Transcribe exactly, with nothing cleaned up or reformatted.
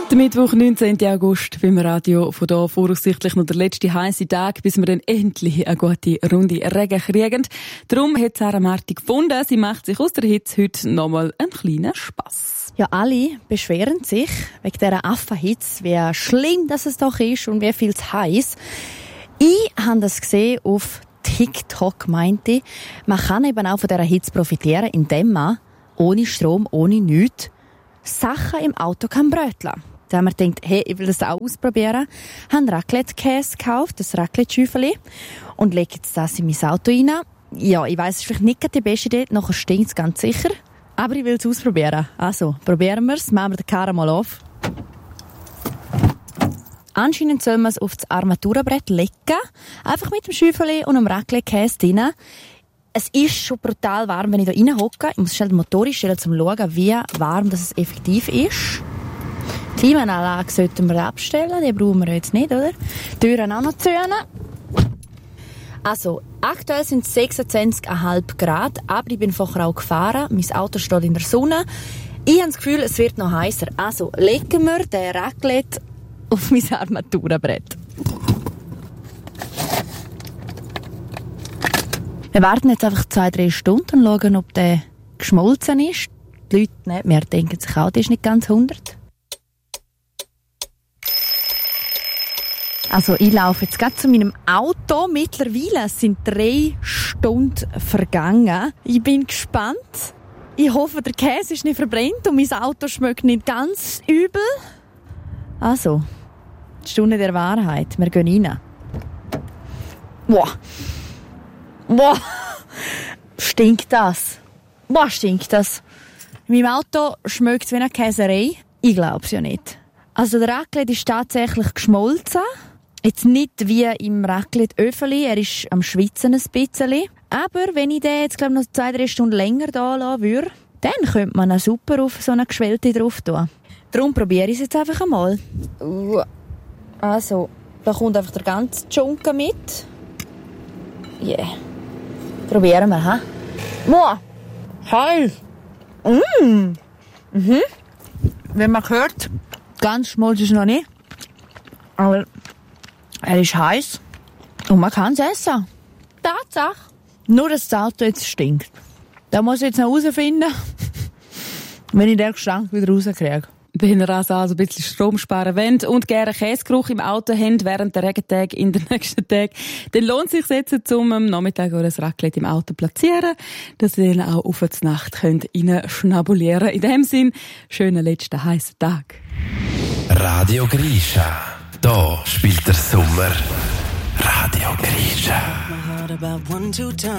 Der Mittwoch, neunzehnten August, beim Radio. Von da voraussichtlich noch der letzte heisse Tag, bis wir dann endlich eine gute Runde Regen kriegen. Darum hat Sarah Marti gefunden, sie macht sich aus der Hitze heute nochmal einen kleinen Spass. Ja, alle beschweren sich wegen dieser Affenhitze, wie schlimm das es doch ist und wie viel zu heiß. Ich habe das gesehen auf TikTok, meinte ich. Man kann eben auch von dieser Hitze profitieren, indem man ohne Strom, ohne nichts Sachen im Auto kann bröteln. Da haben wir gedacht, hey, ich will das auch ausprobieren. Ich habe Raclette-Käse gekauft, das Raclette-Schäufeli, und lege jetzt das in mein Auto rein. Ja, ich weiss, es ist vielleicht nicht die beste Idee, nachher stinkt es ganz sicher. Aber ich will es ausprobieren. Also, probieren wir es. Machen wir den Karren mal auf. Anscheinend soll man es auf das Armaturenbrett legen. Einfach mit dem Schäufeli und dem Raclette-Käse drin. Es ist schon brutal warm, wenn ich hier reinhocke. Ich muss schnell den Motor einstellen, um zu schauen, wie warm das effektiv ist. Die Klimaanlage sollten wir abstellen, die brauchen wir jetzt nicht, oder? Die Türen auch noch zu. Also, aktuell sind es sechsundzwanzig Komma fünf Grad, aber ich bin vorher auch gefahren. Mein Auto steht in der Sonne. Ich habe das Gefühl, es wird noch heißer. Also, legen wir den Raclette auf mein Armaturenbrett. Wir warten jetzt einfach zwei, drei Stunden und schauen, ob der geschmolzen ist. Die Leute neben mir denken sich auch, der ist nicht ganz hundert. Also ich laufe jetzt gerade zu meinem Auto. Mittlerweile sind drei Stunden vergangen. Ich bin gespannt. Ich hoffe, der Käse ist nicht verbrennt und mein Auto schmeckt nicht ganz übel. Also, die Stunde der Wahrheit. Wir gehen rein. Wow. Boah, stinkt das. Boah, stinkt das. In meinem Auto schmeckt es wie eine Käserei. Ich glaube es ja nicht. Also der Raclette ist tatsächlich geschmolzen. Jetzt nicht wie im Raclette-Öffeli, er ist am Schwitzen ein bisschen. Aber wenn ich den jetzt glaub, noch zwei, drei Stunden länger da lassen würde, dann könnte man eine super auf so eine Geschwellte drauf tun. Darum probiere ich es jetzt einfach einmal. Also, da kommt einfach der ganze Junken mit. Yeah. Probieren wir, ha? Boah! Heiß! Mm. Mhm. Wenn man hört, ganz schmolz ist noch nicht. Aber er ist heiß und man kann es essen. Tatsache. Nur, dass das Auto jetzt stinkt. Da muss ich jetzt noch herausfinden, wenn ich den Gestank wieder rauskriege. Wenn ihr also ein bisschen Strom sparen wollt und gerne Käsegeruch im Auto habt während der Regentage in den nächsten Tagen, dann lohnt es sich jetzt, um am Nachmittag ein Raclette im Auto zu platzieren, dass ihr dann auch auf die Nacht reinschnabulieren könnt. In dem Sinn, schönen letzten heißen Tag. Radio Grisha. Da spielt der Sommer. Radio Grisha.